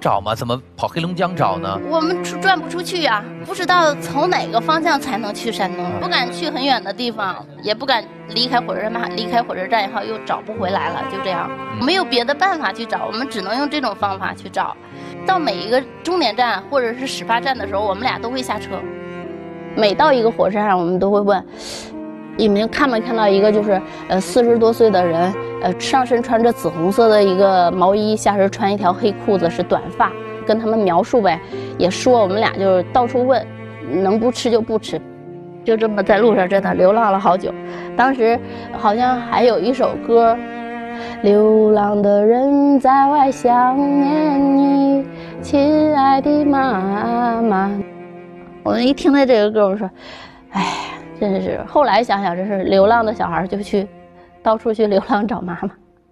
找吗？怎么跑黑龙江找呢？ 我们转不出去啊，不知道从哪个方向才能去山东，不敢去很远的地方，也不敢离开火车站，离开火车站以后又找不回来了，就这样，没有别的办法去找，我们只能用这种方法去找。到每一个终点站或者是始发站的时候，我们俩都会下车。每到一个火车站，我们都会问。你们看没看到一个就是40多岁的人，上身穿着紫红色的一个毛衣，下身穿一条黑裤子，是短发，跟他们描述呗，也说我们俩就是到处问，能不吃就不吃，就这么在路上真的流浪了好久。当时好像还有一首歌，流浪的人在外想念你，亲爱的妈妈。我一听到这个歌，我说，哎。真是后来想想，这是流浪的小孩就去到处去流浪找妈妈。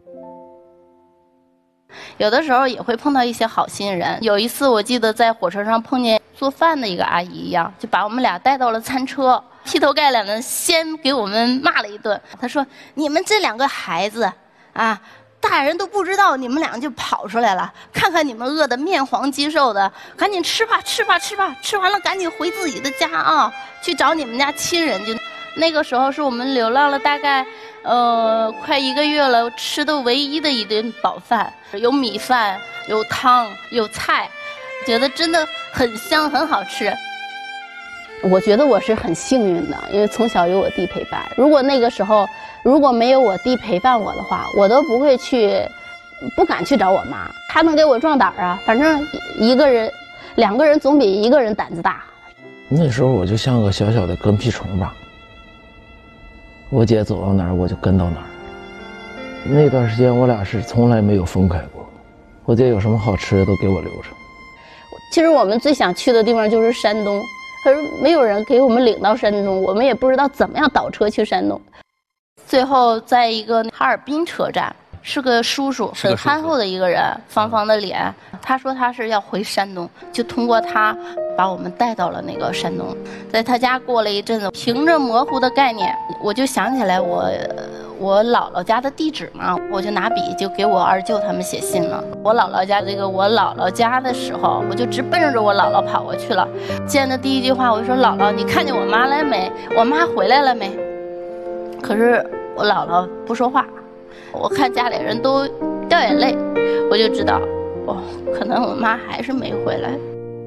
有的时候也会碰到一些好心人。有一次我记得在火车上碰见做饭的一个阿姨一样，就把我们俩带到了餐车，劈头盖脸的先给我们骂了一顿。她说：“你们这2个孩子啊，大人都不知道你们俩就跑出来了，看看你们饿得面黄肌瘦的，赶紧吃吧吃吧吃吧，吃完了赶紧回自己的家啊，去找你们家亲人。”就那个时候是我们流浪了大概快1个月了，吃的唯一的一顿饱饭，有米饭有汤有菜，觉得真的很香很好吃。我觉得我是很幸运的，因为从小有我弟陪伴。如果那个时候如果没有我弟陪伴我的话，我都不敢去找我妈。他能给我壮胆啊，反正1个人2个人总比1个人胆子大。 那时候我就像个小小的跟屁虫吧，我姐走到哪儿我就跟到哪儿。那段时间我俩是从来没有分开过，我姐有什么好吃的都给我留着。 其实我们最想去的地方就是山东，可是没有人给我们领到山东，我们也不知道怎么样倒车去山东。最后在一个哈尔滨车站，是个叔叔，很憨厚的一个人，方方的脸。他说他是要回山东，就通过他把我们带到了那个山东。在他家过了一阵子，凭着模糊的概念，我就想起来我姥姥家的地址嘛，我就拿笔就给我二舅他们写信了。我姥姥家的时候，我就直奔着我姥姥跑过去了。见的第一句话我就说：“姥姥，你看见我妈来没？我妈回来了没？”可是我姥姥不说话，我看家里人都掉眼泪，我就知道，可能我妈还是没回来。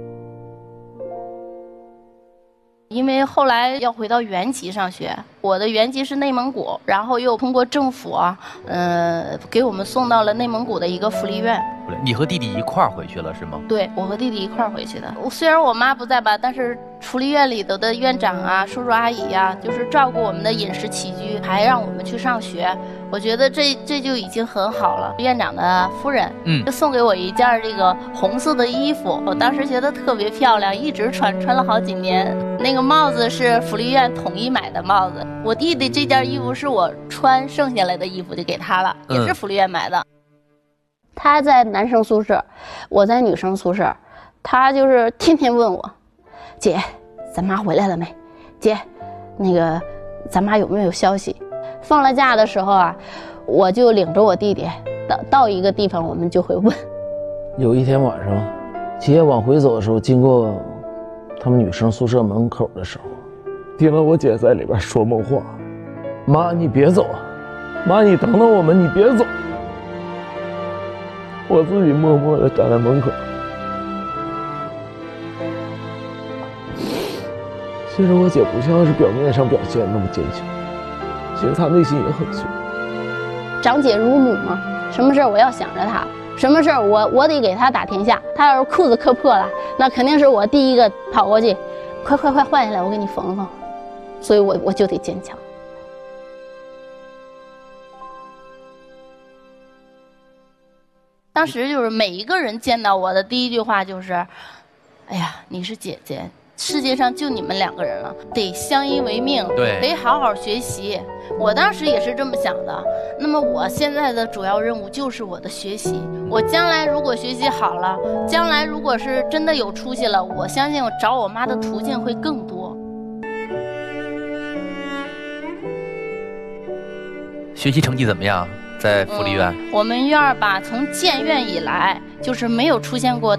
因为后来要回到原籍上学，我的原籍是内蒙古，然后又通过政府给我们送到了内蒙古的一个福利院。 你和弟弟一块儿回去了是吗？ 对，我和弟弟一块儿回去的。虽然我妈不在吧，但是福利院里头的院长啊、叔叔阿姨呀，就是照顾我们的饮食起居，还让我们去上学。我觉得这就已经很好了。院长的夫人就送给我一件这个红色的衣服，我当时觉得特别漂亮，一直穿了好几年。那个帽子是福利院统一买的帽子。我弟弟这件衣服是我穿剩下来的衣服，就给他了，也是福利院买的。他在男生宿舍，我在女生宿舍，他就是天天问我：“姐，咱妈回来了没？姐，那个咱妈有没有消息？”放了假的时候啊，我就领着我弟弟到一个地方，我们就会问。 有一天晚上，姐往回走的时候，经过他们女生宿舍门口的时候，听到我姐在里边说梦话：“妈，你别走，妈，你等等我们，你别走。”我自己默默地站在门口。其实我姐不像是表面上表现那么坚强，其实她内心也很脆。 长姐如母嘛，什么事我要想着她，什么事我得给她打天下。她要是裤子磕破了，那肯定是我第一个跑过去，快换下来，我给你缝缝。所以我就得坚强。当时就是每一个人见到我的第一句话就是：“哎呀，你是姐姐，世界上就你们2个人了，得相依为命， 对， 得好好学习。”我当时也是这么想的。那么我现在的主要任务就是我的学习。我将来如果学习好了，将来如果是真的有出息了，我相信我找我妈的途径会更多。 学习成绩怎么样？在福利院， 我们院吧，从建院以来就是没有出现过